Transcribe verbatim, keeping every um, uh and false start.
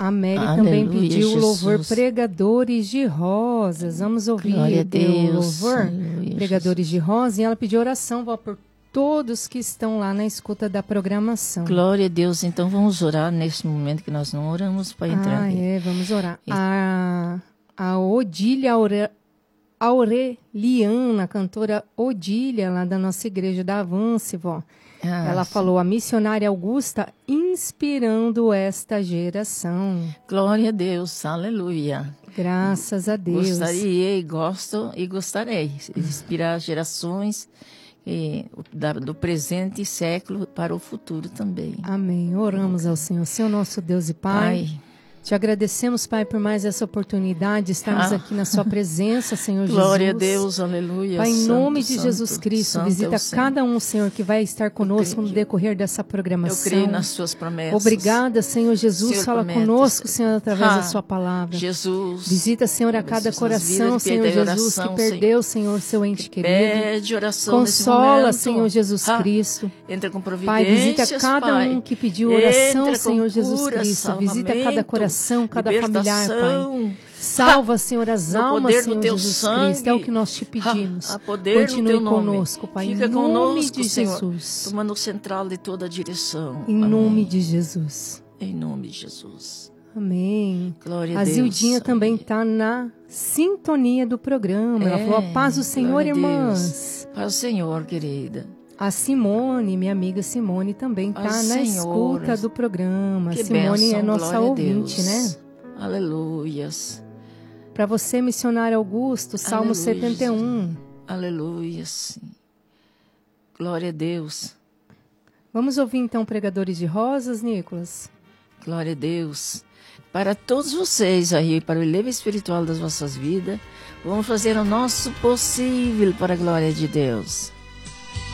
A Mary Aleluia, também pediu o Jesus. louvor Pregadores de Rosas. Vamos ouvir Glória a o Deus. louvor Aleluia, Pregadores Jesus. de Rosas. E ela pediu oração, vó, por todos que estão lá na escuta da programação. Glória a Deus. Então vamos orar nesse momento que nós não oramos para entrar Ah, aqui. é, vamos orar. A, a Odília Aure, Aureliana, cantora Odília, lá da nossa igreja da Avance, vó. Ah, Ela sim. falou, a missionária Augusta inspirando esta geração. Glória a Deus. Aleluia. Graças a Deus. Gostaria e gosto e gostarei de inspirar gerações e, da, do presente século para o futuro também. Amém. Oramos ao Senhor. Senhor nosso Deus e Pai, Pai, te agradecemos, Pai, por mais essa oportunidade de estarmos Ah. aqui na sua presença, Senhor glória a Jesus. Deus, aleluia. Pai, em santo, nome de santo, Jesus Cristo, santo é visita o Senhor. cada um, Senhor, que vai estar conosco creio. no decorrer dessa Eu programação. creio nas suas promessas. Obrigada, Senhor Jesus. Senhor, Fala promete, conosco, Senhor, através Ah, da sua palavra. Jesus. Visita, Senhor, a Jesus cada nas coração, vidas, Senhor pede Jesus, oração, que perdeu, Senhor, seu ente querido. Pede oração nesse Consola, momento. Senhor Jesus Ah, Cristo. Entra com Pai, providências, visita cada Pai. um que pediu oração, Entra com Senhor Jesus cura, Cristo. Visita cada salvamento, coração, cada familiar, Pai. libertação. Salva, Senhor, as No almas, poder do Senhor teu Jesus sangue. Cristo. É o que nós te pedimos. A poder Continue do teu nome. conosco, Pai. Fica em nome conosco, de Senhor, Jesus. tomando o central de toda a direção. Em Amém. nome de Jesus. Em nome de Jesus. Amém. Glória a A Deus. Zildinha também Amém. está na sintonia do programa. Ela É, falou, a paz do Senhor, glória a irmãs. Deus. Paz do Senhor, querida. A Simone, minha amiga Simone, também está Paz do na Senhor. escuta do programa. Que Simone bênção, é nossa glória a ouvinte, Deus. né? Aleluias. Para você, missionário Augusto, Salmo Aleluia, setenta e um. Aleluia, sim. Glória a Deus. Vamos ouvir então Pregadores de Rosas, Nicolas? Glória a Deus. Para todos vocês aí, para o eleve espiritual das vossas vidas, vamos fazer o nosso possível para a glória de Deus.